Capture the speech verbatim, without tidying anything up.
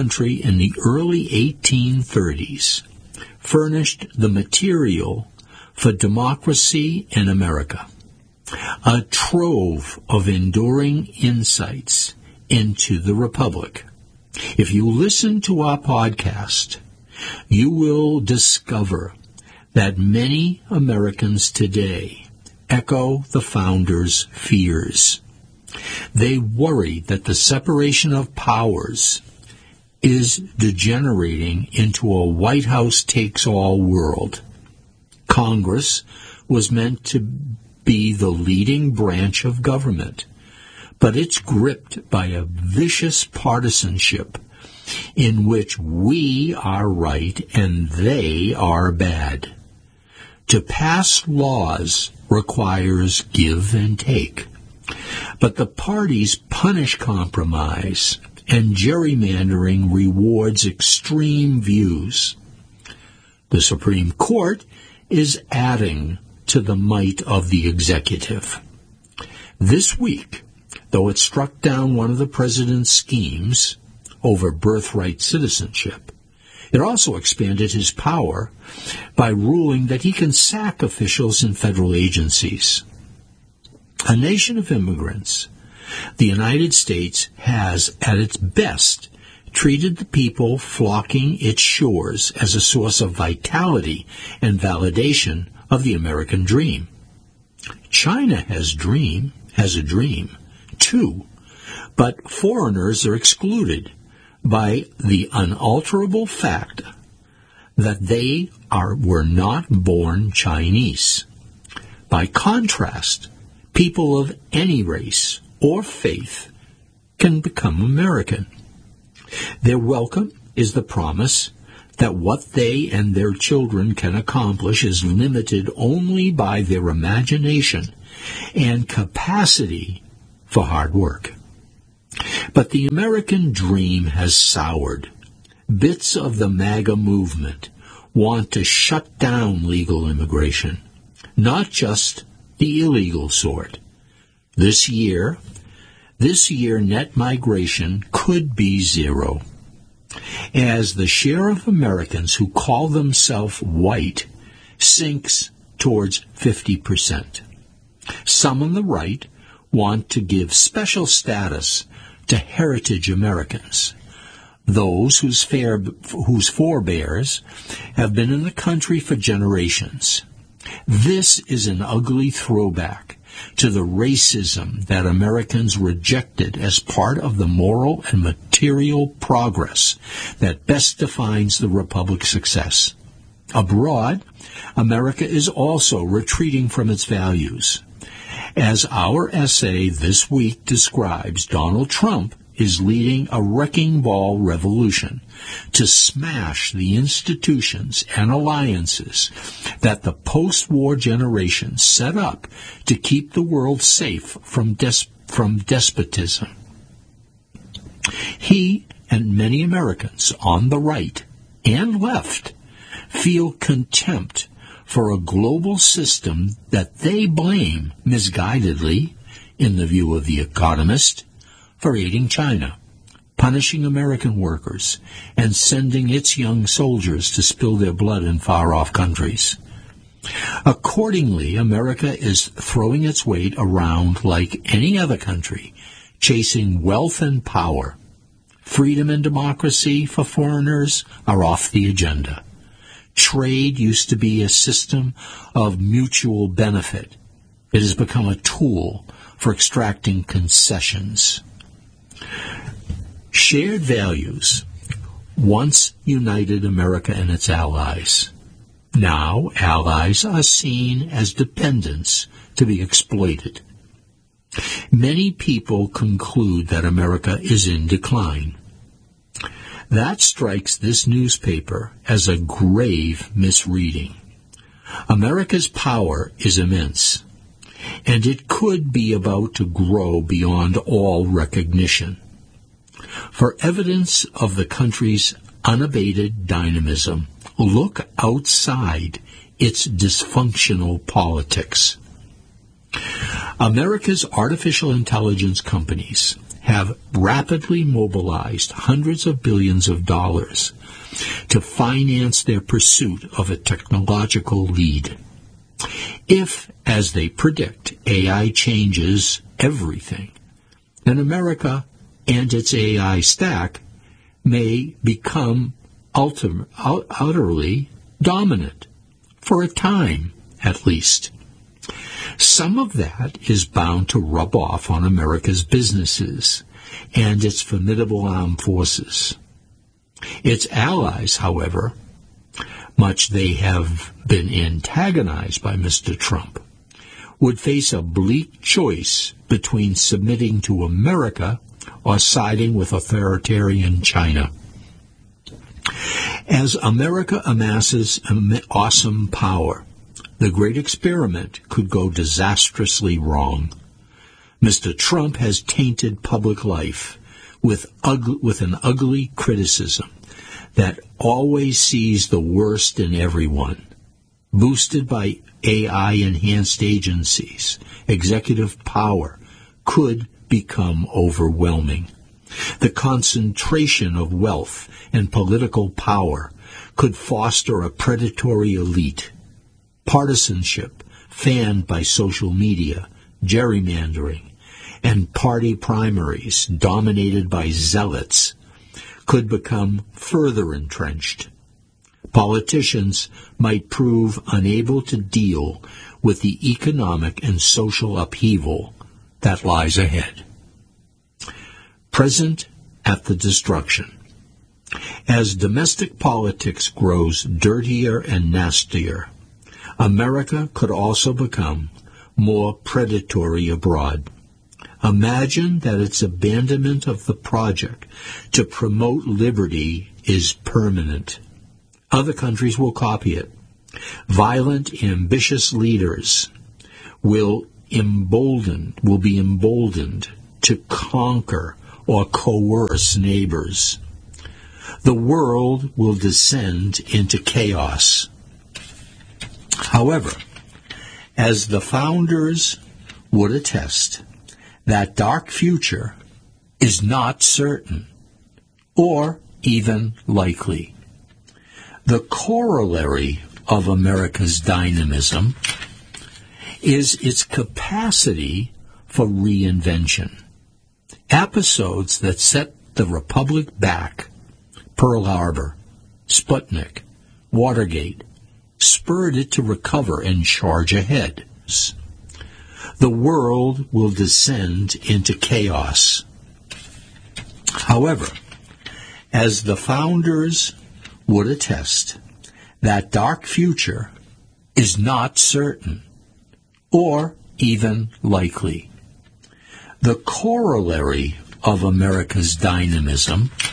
country in the early eighteen thirties furnished the material for democracy in America, a trove of enduring insights into the Republic. If you listen to our podcast, you will discover that many Americans today echo the founders' fears. They worry that the separation of powers is degenerating into a White House takes-all world. Congress was meant to be the leading branch of government, but it's gripped by a vicious partisanship in which we are right and they are bad. To pass laws requires give and take, but the parties punish compromise, and gerrymandering rewards extreme views. The Supreme Court is adding to the might of the executive. This week, though it struck down one of the president's schemes over birthright citizenship, it also expanded his power by ruling that he can sack officials in federal agencies. A nation of immigrants, the United States has, at its best, treated the people flocking its shores as a source of vitality and validation of the American dream. China has dream, has a dream, too, but foreigners are excluded by the unalterable fact that they are were not born Chinese. By contrast, people of any race or faith can become American. Their welcome is the promise that what they and their children can accomplish is limited only by their imagination and capacity for hard work. But the American dream has soured. Bits of the MAGA movement want to shut down legal immigration, not just the illegal sort. This year, this year net migration could be zero, as the share of Americans who call themselves white sinks towards fifty percent. Some on the right want to give special status to heritage Americans, those whose, fair, whose forebears have been in the country for generations. This is an ugly throwback to the racism that Americans rejected as part of the moral and material progress that best defines the Republic's success. Abroad, America is also retreating from its values. As our essay this week describes, Donald Trump is leading a wrecking ball revolution to smash the institutions and alliances that the post-war generation set up to keep the world safe from des- from despotism. He and many Americans on the right and left feel contempt for a global system that they blame, misguidedly, in the view of The Economist, for aiding China, punishing American workers, and sending its young soldiers to spill their blood in far-off countries. Accordingly, America is throwing its weight around like any other country, chasing wealth and power. Freedom and democracy for foreigners are off the agenda. Trade used to be a system of mutual benefit. It has become a tool for extracting concessions. Shared values once united America and its allies. Now, allies are seen as dependents to be exploited. Many people conclude that America is in decline. That strikes this newspaper as a grave misreading. America's power is immense, and it could be about to grow beyond all recognition. For evidence of the country's unabated dynamism, look outside its dysfunctional politics. America's artificial intelligence companies have rapidly mobilized hundreds of billions of dollars to finance their pursuit of a technological lead. If, as they predict, A I changes everything, then America and its A I stack may become ultim- utterly dominant, for a time at least. Some of that is bound to rub off on America's businesses and its formidable armed forces. Its allies, however, much they have been antagonized by Mister Trump, would face a bleak choice between submitting to America or siding with authoritarian China. As America amasses awesome power, the great experiment could go disastrously wrong. Mister Trump has tainted public life with, ug- with an ugly criticism that always sees the worst in everyone. Boosted by A I-enhanced agencies, executive power could become overwhelming. The concentration of wealth and political power could foster a predatory elite. Partisanship, fanned by social media, gerrymandering, and party primaries dominated by zealots, could become further entrenched. Politicians might prove unable to deal with the economic and social upheaval that lies ahead. Present at the destruction. As domestic politics grows dirtier and nastier, America could also become more predatory abroad. Imagine that its abandonment of the project to promote liberty is permanent. Other countries will copy it. Violent, ambitious leaders will embolden, will be emboldened to conquer or coerce neighbors. The world will descend into chaos. However, as the founders would attest, that dark future is not certain or even likely. The corollary of America's dynamism is its capacity for reinvention. Episodes that set the Republic back, Pearl Harbor, Sputnik, Watergate, spurred it to recover and charge ahead. The world will descend into chaos. However, as the founders would attest, that dark future is not certain or even likely. The corollary of America's dynamism